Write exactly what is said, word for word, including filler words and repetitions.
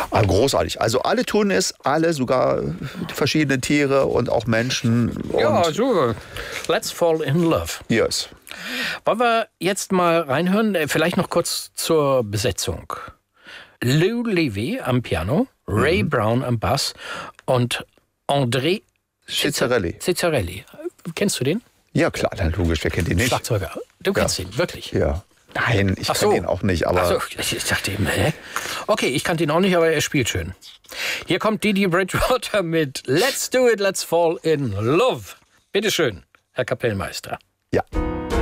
Aber großartig. Also alle tun es, alle, sogar verschiedene Tiere und auch Menschen. Und Ja, super. Let's fall in love. Yes. Wollen wir jetzt mal reinhören? Vielleicht noch kurz zur Besetzung. Lou Levy am Piano, Ray mhm. Brown am Bass und André Cizzarelli. Cizzarelli. Kennst du den? Ja, klar, dann logisch. Wer kennt den nicht? Schlagzeuger. Du kennst ja. ihn, wirklich? Ja. Nein, ich so. kenne ihn auch nicht. Aber Ach so, ich dachte eben, hä? Okay, ich kannte ihn auch nicht, aber er spielt schön. Hier kommt Didi Bridgewater mit Let's Do It, Let's Fall in Love. Bitte schön, Herr Kapellmeister. Ja.